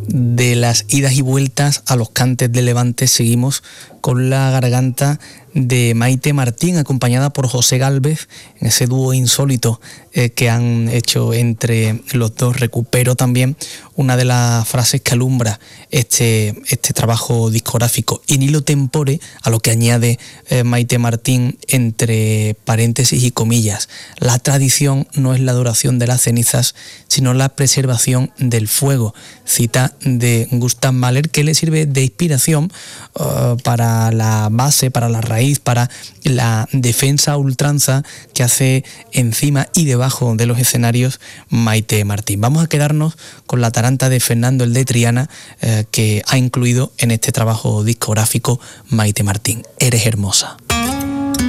De las idas y vueltas a los cantes de Levante seguimos con la garganta de Maite Martín, acompañada por José Gálvez, en ese dúo insólito que han hecho entre los dos. Recupero también una de las frases que alumbra este trabajo discográfico, in illo tempore, a lo que añade Maite Martín entre paréntesis y comillas: la tradición no es la adoración de las cenizas, sino la preservación del fuego. Cita de Gustav Mahler, que le sirve de inspiración para la base, para la raíz, para la defensa a ultranza que hace encima y debajo de los escenarios Maite Martín. Vamos a quedarnos con la taranta de Fernando el de Triana, que ha incluido en este trabajo discográfico Maite Martín. Eres hermosa.